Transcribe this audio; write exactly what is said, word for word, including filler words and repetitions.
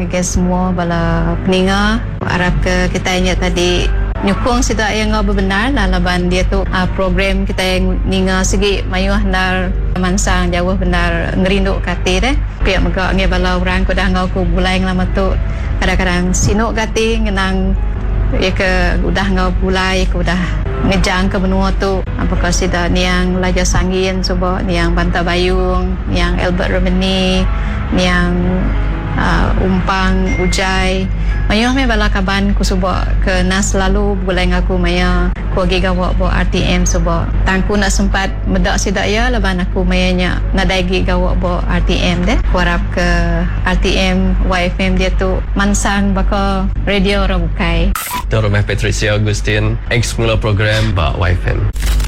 ke semua bala peninga. Harap ke kita ingat tadi nyukung sida yang ngau benar lah laban dia tu uh, program kita yang ninga segi mayu handar mansang jauh benar ngerindu kati deh. Pihak megak nge bala orang ko dah ngau ko bulai lama tu kadang-kadang sinuk kati ngenang ya ke udah ngau bulai ko dah ngejang ke benua tu apakah sida niang Laja Sangin subo niang Banta Bayung niang Albert Romani niang uh, Umpang Ujai mayu me bala kaban ku subo ke nas selalu bulai ngaku maya ko giga wa bo R T M subo tangku nak sempat medak sida ya laban aku mayanya nadai giga wa bo R T M deh ku harap ke R T M Y F M dia tu mansang baka radio Rabukai Dr. Patricia Agustin ex mula program ba Y F M.